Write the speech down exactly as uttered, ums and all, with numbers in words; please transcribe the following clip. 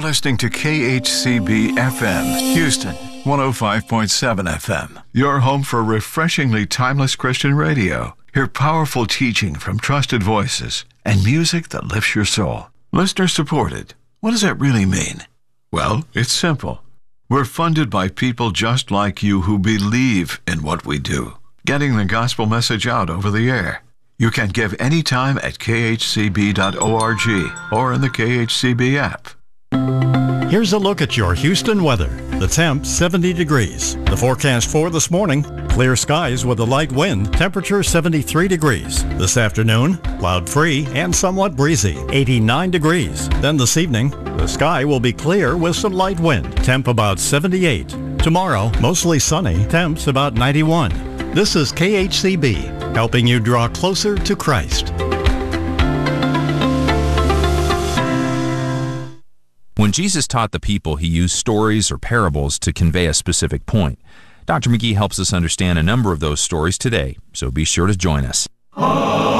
listening to K H C B F M, Houston, one oh five point seven F M. Your home for refreshingly timeless Christian radio. Hear powerful teaching from trusted voices and music that lifts your soul. Listener supported. What does that really mean? Well, it's simple. We're funded by people just like you who believe in what we do, getting the gospel message out over the air. You can give anytime at k h c b dot org or in the K H C B app. Here's a look at your Houston weather. The temp, seventy degrees. The forecast for this morning, clear skies with a light wind, temperature seventy-three degrees. This afternoon, cloud-free and somewhat breezy, eighty-nine degrees. Then this evening, the sky will be clear with some light wind, temp about seventy-eight. Tomorrow, mostly sunny, temps about ninety-one. This is K H C B, helping you draw closer to Christ. When Jesus taught the people, he used stories or parables to convey a specific point. Doctor McGee helps us understand a number of those stories today, so be sure to join us.